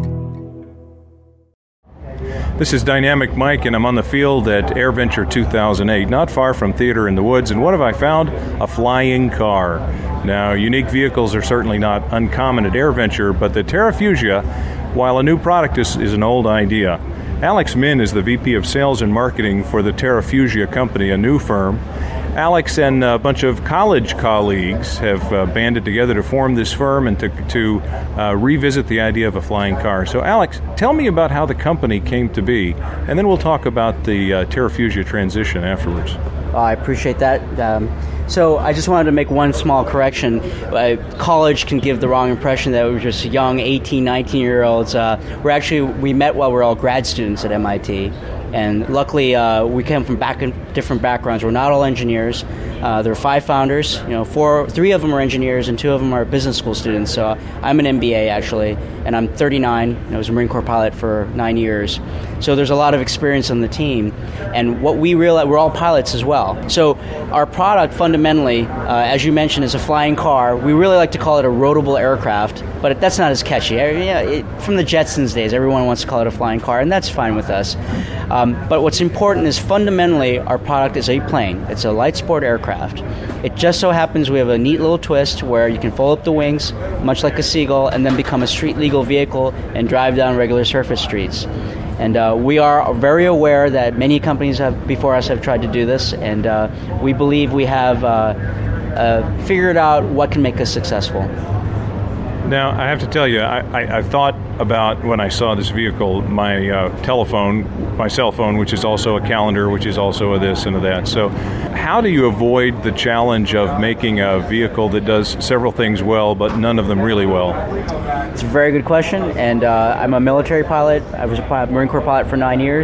A: This is Dynamic Mike, and I'm on the field at AirVenture two thousand eight, not far from Theater in the Woods. And what have I found? A flying car. Now, unique vehicles are certainly not uncommon at AirVenture, but the Terrafugia, while a new product, is, is an old idea. Alex Min is the V P of Sales and Marketing for the Terrafugia Company, a new firm. Alex and a bunch of college colleagues have uh, banded together to form this firm and to, to uh, revisit the idea of a flying car. So, Alex, tell me about how the company came to be, and then we'll talk about the uh, Terrafugia transition afterwards.
K: Oh, I appreciate that. Um, so I just wanted to make one small correction. Uh, college can give the wrong impression that we were just young eighteen, nineteen-year-olds. Uh, we're actually, we met while we were all grad students at M I T. And luckily, uh, we came from back different backgrounds. We're not all engineers. Uh, there are five founders. You know, four, three of them are engineers, and two of them are business school students. So I'm an M B A actually, and I'm thirty-nine. And I was a Marine Corps pilot for nine years. So there's a lot of experience on the team. And what we realize, we're all pilots as well. So our product fundamentally, uh, as you mentioned, is a flying car. We really like to call it a roadable aircraft, but that's not as catchy. Yeah, it, from the Jetsons days, everyone wants to call it a flying car, and that's fine with us. Um, but what's important is fundamentally our product is a plane. It's a light sport aircraft. It just so happens we have a neat little twist where you can fold up the wings, much like a seagull, and then become a street legal vehicle and drive down regular surface streets. And uh, we are very aware that many companies have before us have tried to do this, and uh, we believe we have uh, uh, figured out what can make us successful.
A: Now, I have to tell you, I, I, I thought about, when I saw this vehicle, my uh, telephone, my cell phone, which is also a calendar, which is also a this and a that. So how do you avoid the challenge of making a vehicle that does several things well, but none of them really well?
K: It's a very good question, and uh, I'm a military pilot. I was a pilot, Marine Corps pilot for nine years.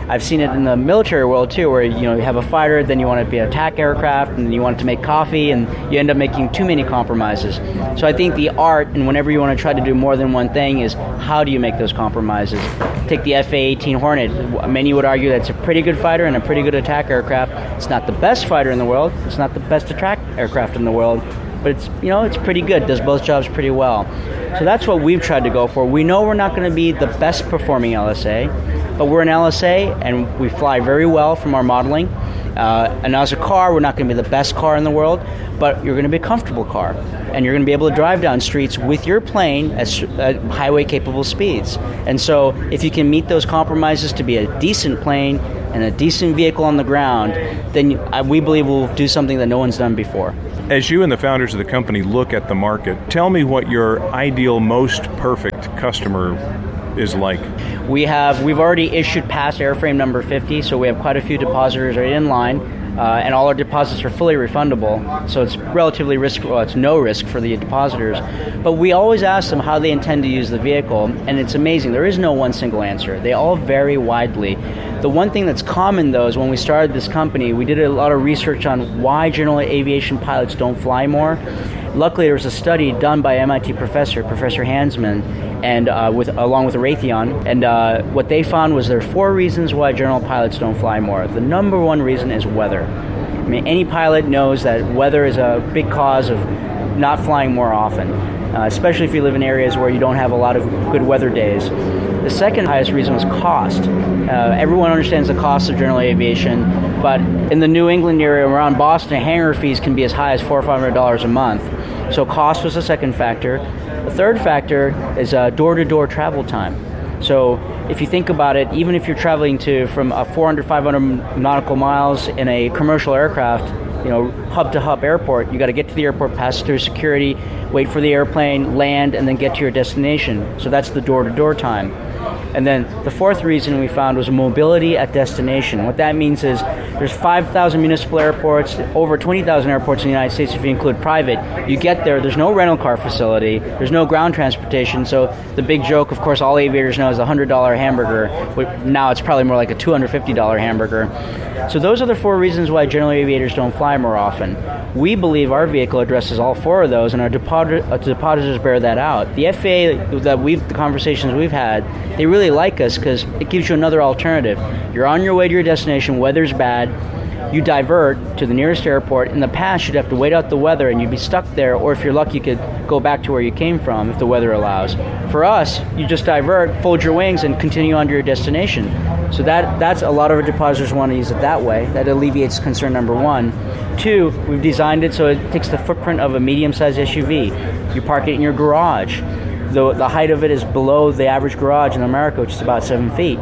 K: I've seen it in the military world too, where you know you have a fighter, then you want it to be an attack aircraft, and you want it to make coffee, and you end up making too many compromises. So I think the art, and whenever you want to try to do more than one thing, is how do you make those compromises? Take the F A eighteen Hornet. Many would argue that it's a pretty good fighter and a pretty good attack aircraft. It's not the best fighter in the world. It's not the best attack aircraft in the world. But it's, you know, it's pretty good. Does both jobs pretty well. So that's what we've tried to go for. We know we're not going to be the best performing L S A, but we're an L S A and we fly very well from our modeling. Uh, and as a car, we're not going to be the best car in the world, but you're going to be a comfortable car. And you're going to be able to drive down streets with your plane at, at highway-capable speeds. And so if you can meet those compromises to be a decent plane and a decent vehicle on the ground, then we believe we'll do something that no one's done before.
L: As you and the founders of the company look at the market, tell me what your ideal, most perfect customer is like.
K: We have, we've already issued past airframe number fifty, so we have quite a few depositors right in line, uh, and all our deposits are fully refundable, so it's relatively risk, well, it's no risk for the depositors. But we always ask them how they intend to use the vehicle, and it's amazing. There is no one single answer. They all vary widely. The one thing that's common, though, is when we started this company, we did a lot of research on why general aviation pilots don't fly more. Luckily, there was a study done by M I T professor, Professor Hansman, and uh, with along with Raytheon, and uh, what they found was there are four reasons why general pilots don't fly more. The number one reason is weather. I mean, any pilot knows that weather is a big cause of not flying more often, uh, especially if you live in areas where you don't have a lot of good weather days. The second highest reason was cost. Uh, everyone understands the cost of general aviation, but in the New England area around Boston, hangar fees can be as high as four or five hundred dollars a month. So cost was the second factor. The third factor is uh, door-to-door travel time. So if you think about it, even if you're traveling to from uh, four hundred, five hundred nautical miles in a commercial aircraft, you know, hub-to-hub airport, you got to get to the airport, pass through security, wait for the airplane, land, and then get to your destination. So that's the door-to-door time. And then the fourth reason we found was mobility at destination. What that means is there's five thousand municipal airports, over twenty thousand airports in the United States if you include private. You get there, there's no rental car facility, there's no ground transportation, so the big joke, of course, all aviators know is the one hundred dollars hamburger. Now it's probably more like a two hundred fifty dollars hamburger. So those are the four reasons why general aviators don't fly more often. We believe our vehicle addresses all four of those, and our deposit, depositors bear that out. The F A A, that we've, the conversations we've had, they really like us because it gives you another alternative. You're on your way to your destination, weather's bad, you divert to the nearest airport. In the past, you'd have to wait out the weather and you'd be stuck there, or if you're lucky, you could go back to where you came from if the weather allows. For us, you just divert, fold your wings, and continue on to your destination. So that that's a lot of our depositors want to use it that way. That alleviates concern number one. Two, we've designed it so it takes the footprint of a medium-sized S U V. You park it in your garage. The, the height of it is below the average garage in America, which is about seven feet.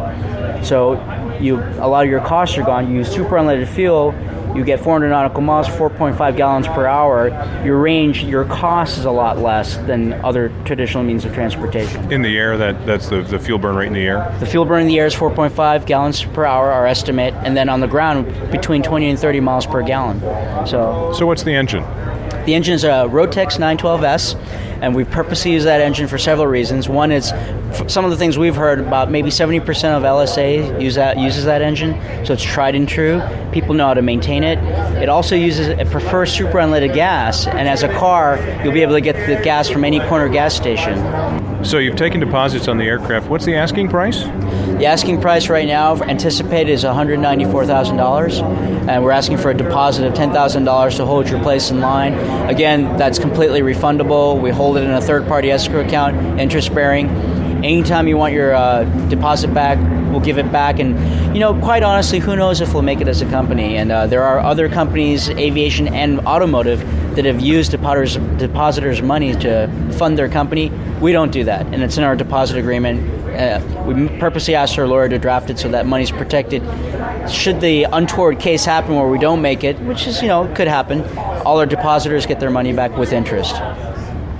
K: So you a lot of your costs are gone. You use super unleaded fuel. You get four hundred nautical miles, four point five gallons per hour. Your range, your cost is a lot less than other traditional means of transportation.
L: In the air, that that's the, the fuel burn rate in the air?
K: The fuel burn in the air is four point five gallons per hour, our estimate, and then on the ground, between twenty and thirty miles per gallon. So,
L: so what's the engine?
K: The engine is a Rotex nine twelve S, and we purposely use that engine for several reasons. One is some of the things we've heard about. Maybe seventy percent of L S A use that uses that engine, so it's tried and true. People know how to maintain it. It also uses it prefers super unleaded gas, and as a car, you'll be able to get the gas from any corner gas station.
L: So you've taken deposits on the aircraft. What's the asking price?
K: The asking price right now, anticipated, is one hundred ninety-four thousand dollars, and we're asking for a deposit of ten thousand dollars to hold your place in line. Again, that's completely refundable. We hold it in a third-party escrow account, interest-bearing. Anytime you want your uh, deposit back, we'll give it back. And, you know, quite honestly, who knows if we'll make it as a company. And uh, there are other companies, aviation and automotive, that have used depositors, depositors' money to fund their company. We don't do that, and it's in our deposit agreement. Uh, we purposely asked our lawyer to draft it so that money's protected. Should the untoward case happen where we don't make it, which is, you know, could happen, all our depositors get their money back with interest.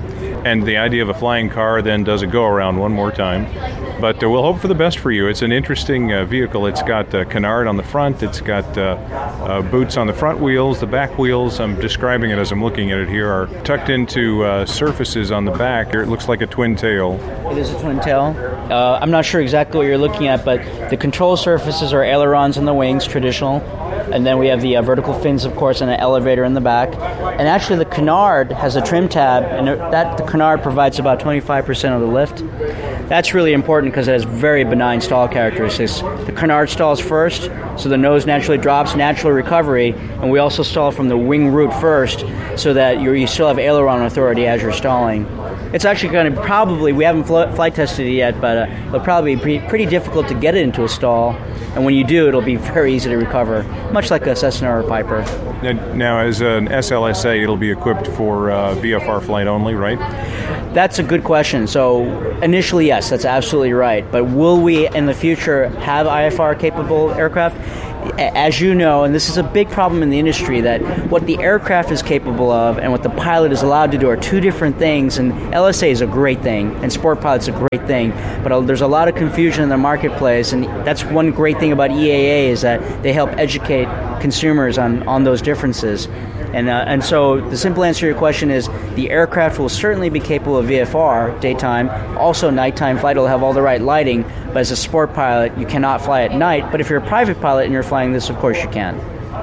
L: and the idea of a flying car then does a go-around one more time. But uh, we'll hope for the best for you. It's an interesting uh, vehicle. It's got uh, canard on the front. It's got uh, uh, boots on the front wheels. The back wheels, I'm describing it as I'm looking at it here, are tucked into uh, surfaces on the back. Here it looks like a twin tail.
K: It is a twin tail. Uh, I'm not sure exactly what you're looking at, but the control surfaces are ailerons on the wings, traditional. And then we have the uh, vertical fins, of course, and an elevator in the back. And actually the canard has a trim tab, and that the canard provides about twenty-five percent of the lift. That's really important because it has very benign stall characteristics. The canard stalls first, so the nose naturally drops, natural recovery, and we also stall from the wing root first so that you're, you still have aileron authority as you're stalling. It's actually going to probably, we haven't fl- flight tested it yet, but uh, it'll probably be pretty, pretty difficult to get it into a stall, and when you do, it'll be very easy to recover, much like a Cessna or a Piper.
L: Now, as an S L S A, it'll be equipped for uh, V F R flight only, right?
K: That's a good question. So initially, yes, that's absolutely right. But will we in the future have I F R-capable aircraft? As you know, and this is a big problem in the industry, that what the aircraft is capable of and what the pilot is allowed to do are two different things, and L S A is a great thing, and Sport Pilot's a great thing, but there's a lot of confusion in the marketplace, and that's one great thing about E A A is that they help educate consumers on, on those differences. And uh, and so the simple answer to your question is the aircraft will certainly be capable of V F R, daytime. Also nighttime flight will have all the right lighting, but as a sport pilot, you cannot fly at night. But if you're a private pilot and you're flying this, of course you can.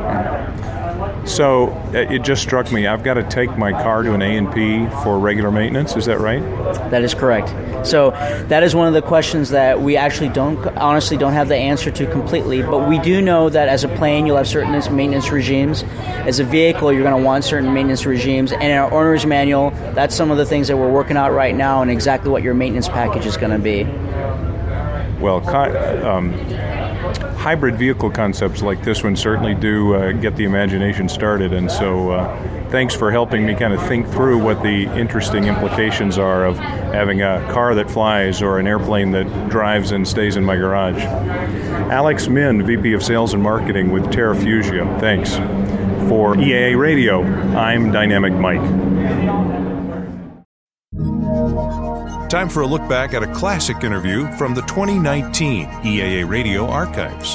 K: Yeah.
L: So uh, it just struck me, I've got to take my car to an A and P for regular maintenance, is that right?
K: That is correct. So that is one of the questions that we actually don't, honestly don't have the answer to completely, but we do know that as a plane you'll have certain maintenance regimes. As a vehicle you're going to want certain maintenance regimes, and in our owner's manual, that's some of the things that we're working out right now and exactly what your maintenance package is going to be.
L: Well, um, hybrid vehicle concepts like this one certainly do uh, get the imagination started, and so uh, thanks for helping me kind of think through what the interesting implications are of having a car that flies or an airplane that drives and stays in my garage. Alex Min, V P of Sales and Marketing with TerraFugia. Thanks. For E A A Radio, I'm Dynamic Mike.
A: Time for a look back at a classic interview from the twenty nineteen E A A Radio archives.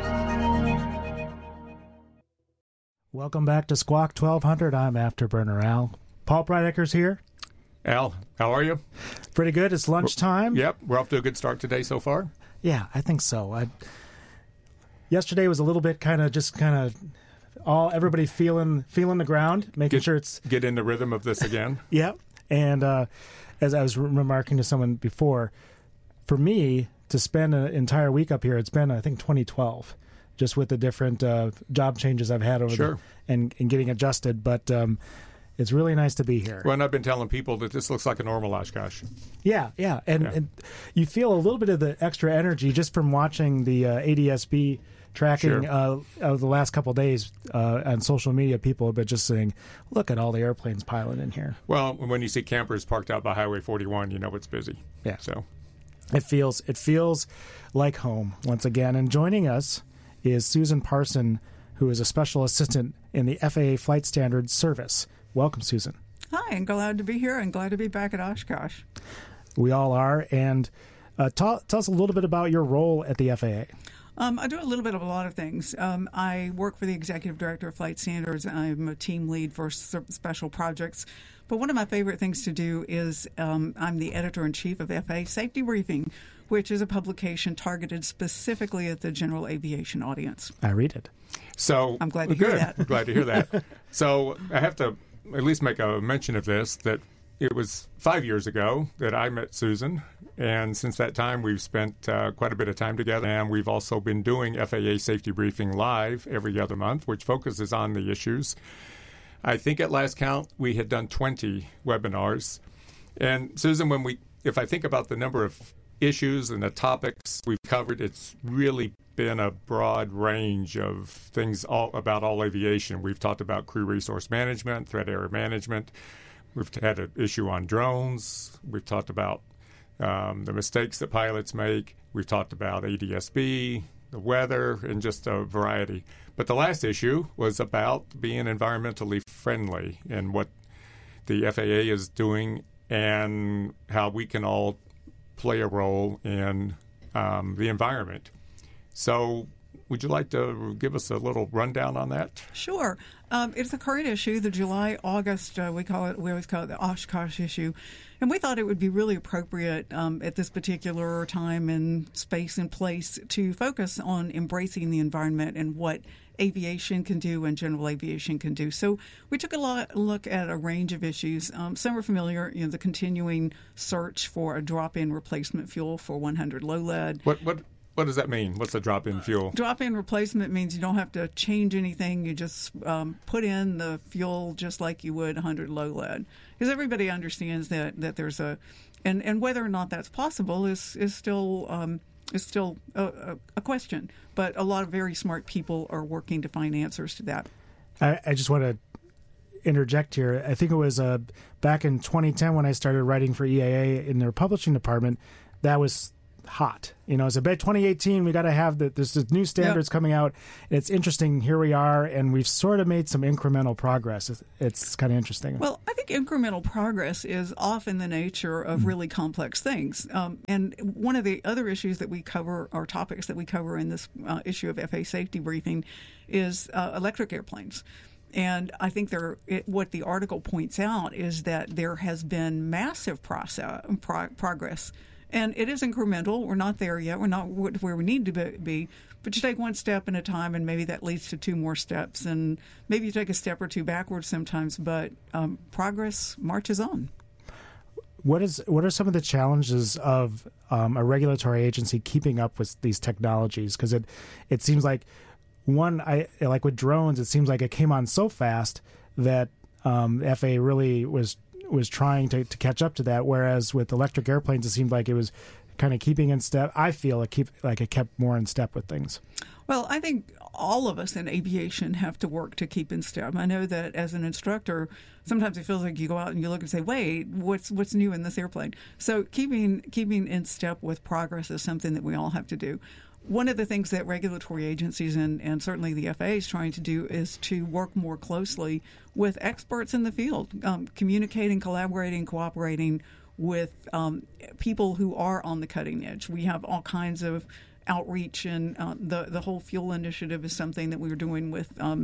M: Welcome back to Squawk twelve hundred. I'm Afterburner Al. Paul Breidecker's here.
C: Al, how are you?
M: Pretty good. It's lunchtime.
C: Yep, we're off to a good start today so far.
M: Yeah, I think so. I, yesterday was a little bit kind of just kind of all everybody feeling feeling the ground, making
C: get,
M: sure it's
C: get in the rhythm of this again.
M: Yep, and uh, as I was re- remarking to someone before, for me to spend an entire week up here, it's been I think twenty twelve. Just with the different uh, job changes I've had over
C: sure.
M: the, and, and getting adjusted. But um, it's really nice to be here.
C: Well, and I've been telling people that this looks like a normal Oshkosh.
M: Yeah, yeah. And,
C: yeah.
M: and you feel a little bit of the extra energy just from watching the uh, A D S B tracking
C: sure.
M: uh, of the last couple of days uh, on social media. People have been just saying, look at all the airplanes piling in here.
C: Well, when you see campers parked out by Highway forty-one, you know it's busy.
M: Yeah.
C: So
M: it feels it feels like home once again. And joining us is Susan Parson, who is a special assistant in the F A A Flight Standards Service. Welcome, Susan.
B: Hi, I'm glad to be here and glad to be back at Oshkosh.
M: We all are. And uh, tell, tell us a little bit about your role at the F A A.
B: Um, I do a little bit of a lot of things. Um, I work for the Executive Director of Flight Standards. I'm a team lead for special projects. But one of my favorite things to do is um, I'm the editor-in-chief of F A A Safety Briefing, which is a publication targeted specifically at the general aviation audience.
M: I read it.
C: So
B: I'm glad to
C: good.
B: hear that.
C: I'm glad to hear that. So I have to at least make a mention of this, that it was five years ago that I met Susan, and since that time we've spent uh, quite a bit of time together, and we've also been doing F A A Safety Briefing Live every other month, which focuses on the issues. I think at last count we had done twenty webinars. And Susan, when we, if I think about the number of issues and the topics we've covered, it's really been a broad range of things all about all aviation. We've talked about crew resource management, threat area management. We've had an issue on drones. We've talked about um, the mistakes that pilots make. We've talked about A D S B, the weather, and just a variety. But the last issue was about being environmentally friendly and what the F A A is doing and how we can all play a role in um, the environment. So would you like to give us a little rundown on that?
B: Sure. Um, it's a current issue, the July August. Uh, we call it. We always call it the Oshkosh issue, and we thought it would be really appropriate um, at this particular time and space and place to focus on embracing the environment and what aviation can do and general aviation can do. So we took a lot, look at a range of issues. Um, some are familiar, you know, the continuing search for a drop-in replacement fuel for one hundred low lead.
C: What what what does that mean? What's a drop-in fuel?
B: Drop-in replacement means you don't have to change anything. You just um, put in the fuel just like you would one hundred low lead. Because everybody understands that, that there's a, and, and whether or not that's possible is is still um, is still a, a question. But a lot of very smart people are working to find answers to that.
M: I, I just want to interject here. I think it was uh, back in twenty ten when I started writing for E A A in their publishing department. That was hot. You know, it's about twenty eighteen. We got to have the, there's this new standards yep. coming out. And it's interesting. Here we are, and we've sort of made some incremental progress. It's, it's kind of interesting.
B: Well, I think incremental progress is often the nature of mm-hmm. really complex things. Um, and one of the other issues that we cover, or topics that we cover in this uh, issue of F A A Safety Briefing, is uh, electric airplanes. And I think there, it, what the article points out is that there has been massive process, pro- progress. And it is incremental. We're not there yet. We're not where we need to be. But you take one step at a time, and maybe that leads to two more steps. And maybe you take a step or two backwards sometimes, but um, progress marches on.
M: What is what are some of the challenges of um, a regulatory agency keeping up with these technologies? Because it, it seems like, one, I like with drones, it seems like it came on so fast that um, F A A really was was trying to, to catch up to that, whereas with electric airplanes, it seemed like it was kind of keeping in step. I feel it keep like it kept more in step with things.
B: Well, I think all of us in aviation have to work to keep in step. I know that as an instructor, sometimes it feels like you go out and you look and say, "Wait, what's what's new in this airplane?" So keeping keeping in step with progress is something that we all have to do. One of the things that regulatory agencies and, and certainly the F A A is trying to do is to work more closely with experts in the field, um, communicating, collaborating, cooperating with um, people who are on the cutting edge. We have all kinds of outreach, and uh, the the whole fuel initiative is something that we are doing with um,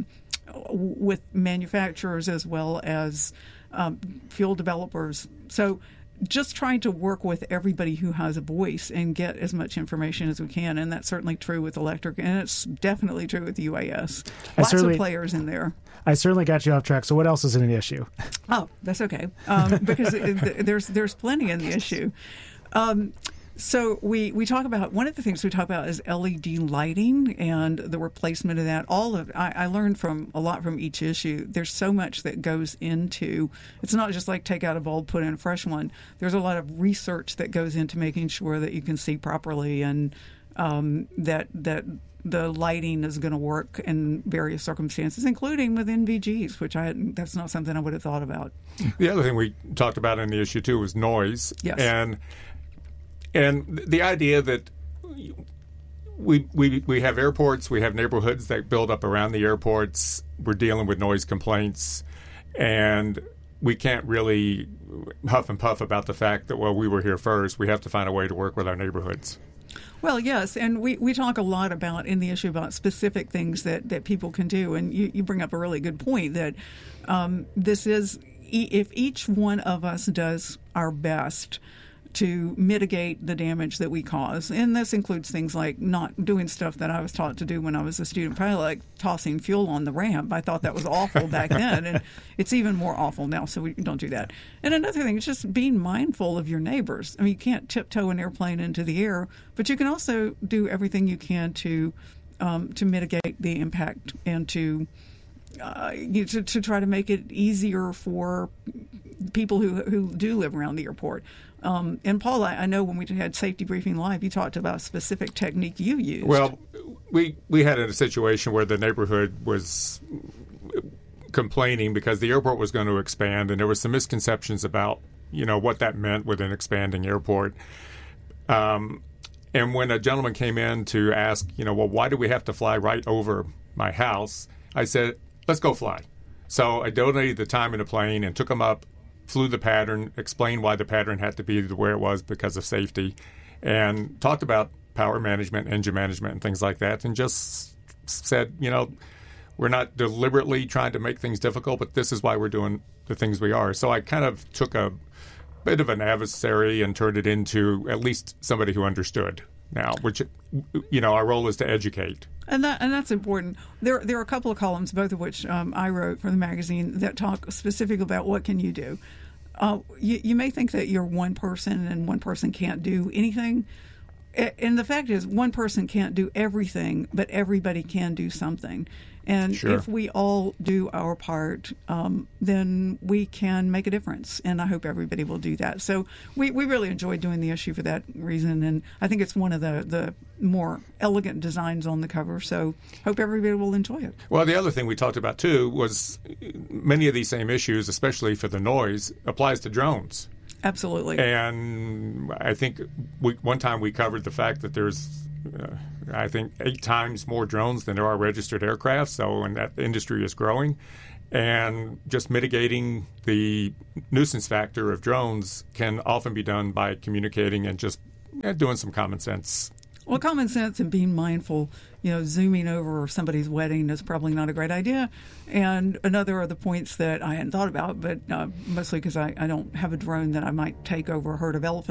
B: with manufacturers as well as um, fuel developers. So just trying to work with everybody who has a voice and get as much information as we can, and that's certainly true with electric, and it's definitely true with U A S. Lots of players in there.
M: I certainly got you off track. So what else is an issue?
B: Oh, that's okay, um, because it, there's there's plenty in the issue. Um, So we, we talk about, one of the things we talk about is L E D lighting and the replacement of that. All of I, I learned from a lot from each issue. There's so much that goes into, it's not just like take out a bulb, put in a fresh one. There's a lot of research that goes into making sure that you can see properly, and um, that that the lighting is going to work in various circumstances, including with N V Gs, which I that's not something I would have thought about.
C: The other thing we talked about in the issue too was noise.
B: Yes.
C: And And the idea that we, we we have airports, we have neighborhoods that build up around the airports, we're dealing with noise complaints, and we can't really huff and puff about the fact that, well, we were here first. We have to find a way to work with our neighborhoods.
B: Well, yes, and we, we talk a lot about in the issue about specific things that, that people can do, and you, you bring up a really good point that um, this is, if each one of us does our best to mitigate the damage that we cause. And this includes things like not doing stuff that I was taught to do when I was a student pilot, like tossing fuel on the ramp. I thought that was awful back then, and it's even more awful now, so we don't do that. And another thing is just being mindful of your neighbors. I mean, you can't tiptoe an airplane into the air, but you can also do everything you can to um, to mitigate the impact and to Uh, you, to, to try to make it easier for people who who do live around the airport. Um, and Paul, I, I know when we had Safety Briefing Live, you talked about a specific technique you used.
C: Well, we we had a situation where the neighborhood was complaining because the airport was going to expand, and there were some misconceptions about, you know, what that meant with an expanding airport. Um, and when a gentleman came in to ask, you know, well, why do we have to fly right over my house? I said, let's go fly. So I donated the time in the plane and took him up flew the pattern, explained why the pattern had to be where it was because of safety, and talked about power management, engine management, and things like that, and just said, you know, we're not deliberately trying to make things difficult, but this is why we're doing the things we are. So I kind of took a bit of an adversary and turned it into at least somebody who understood now, which, you know, our role is to educate.
B: And that and that's important. There there are a couple of columns, both of which um, I wrote for the magazine, that talk specifically about what can you do. Uh, you, you may think that you're one person and one person can't do anything. And the fact is, one person can't do everything, but everybody can do something. And
C: Sure.
B: if we all do our part, um, then we can make a difference. And I hope everybody will do that. So we, we really enjoyed doing the issue for that reason. And I think it's one of the, the more elegant designs on the cover. So hope everybody will enjoy it.
C: Well, the other thing we talked about, too, was many of these same issues, especially for the noise, applies to drones.
B: Absolutely.
C: And I think we, one time we covered the fact that there's, uh, I think, eight times more drones than there are registered aircraft. So, and that industry is growing. And just mitigating the nuisance factor of drones can often be done by communicating and just uh, doing some common sense.
B: Well, common sense and being mindful, you know, zooming over somebody's wedding is probably not a great idea. And another of the points that I hadn't thought about, but uh, mostly because I, I don't have a drone that I might take over a herd of elephants.